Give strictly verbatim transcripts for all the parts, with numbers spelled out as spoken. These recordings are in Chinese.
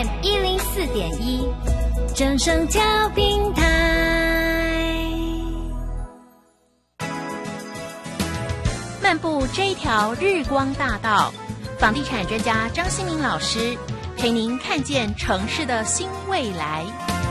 M 一零四点一，正声调频台。漫步这一条日光大道，房地产专家张新民老师陪您看见城市的新未来。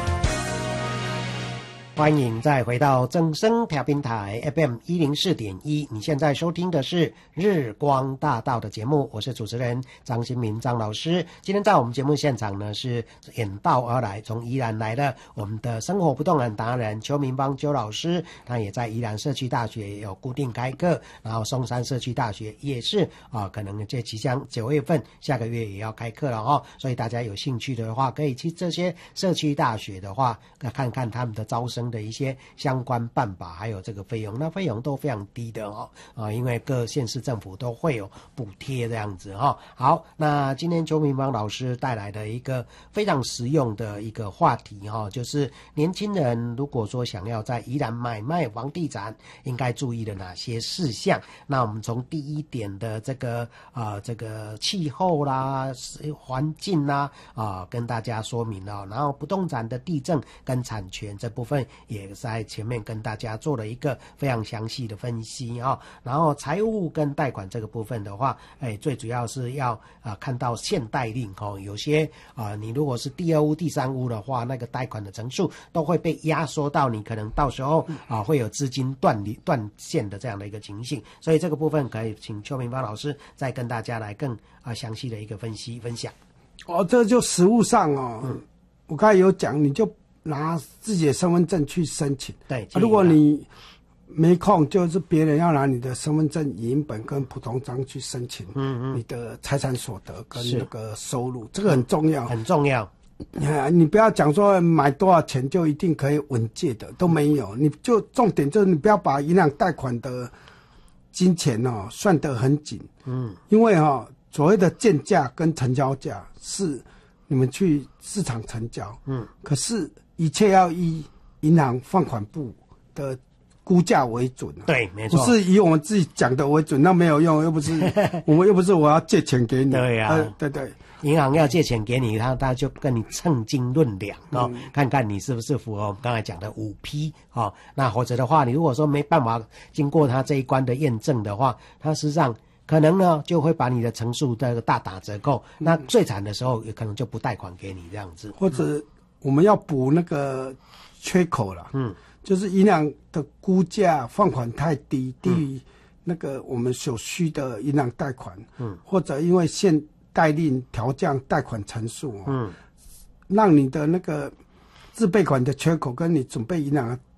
欢迎再回到正声调频台 F M 一零四点一，你现在收听的是日光大道的节目，我是主持人张新民张老师。今天在我们节目现场呢，是远道而来，从宜兰来的我们的生活不动产达人邱明邦邱老师，他也在宜兰社区大学有固定开课，然后松山社区大学也是啊，可能这即将九月份下个月也要开课了哦，所以大家有兴趣的话，可以去这些社区大学的话，看看他们的招生的一些相关办法，还有这个费用，那费用都非常低的哦，啊，因为各县市政府都会有补贴这样子哈、哦。好，那今天邱明邦老师带来的一个非常实用的一个话题哈、哦，就是年轻人如果说想要在宜兰买卖房地产，应该注意的哪些事项？那我们从第一点的这个啊、呃、这个气候啦、环境啦啊，跟大家说明了，然后不动产的地政跟产权这部分也在前面跟大家做了一个非常详细的分析啊、哦，然后财务跟贷款这个部分的话，哎，最主要是要啊、呃、看到限贷令哦，有些啊、呃、你如果是第二屋、第三屋的话，那个贷款的成数都会被压缩到你可能到时候啊、呃、会有资金断离断线的这样的一个情形，所以这个部分可以请邱明邦老师再跟大家来更啊详细的一个分析分享。 哦，这就实务上哦，嗯、我刚才有讲，你就拿自己的身份证去申请。 对， 啊、如果你没空，就是别人要拿你的身份证影印本跟普通章去申请，嗯嗯，你的财产所得跟那个收入，这个很重要， 很重要。 你不要讲说买多少钱就一定可以稳借的，都没有。你就重点就是你不要把银行贷款的金钱哦算得很紧，嗯，因为哦所谓的建价跟成交价是你们去市场成交，嗯，可是一切要以银行放款部的估价为准、啊， 对，没错， 不是以我们自己讲的为准，那没有用，又不是我们又不是我要借钱给你， 对呀、啊呃，对对。 银行要借钱给你，他他就跟你称斤论两哦、嗯，看看你是不是符合我们刚才讲的五批哦。那或者的话，你如果说没办法经过他这一关的验证的话，他实际上可能呢就会把你的成数这个大打折扣。嗯、那最惨的时候，也可能就不贷款给你这样子。 或者我们要补那个缺口了，嗯，就是银行的估价放款太低，低于那个我们所需的银行贷款，嗯，或者因为现贷令调降贷款成数、哦，嗯，让你的那个自备款的缺口跟你准备银行的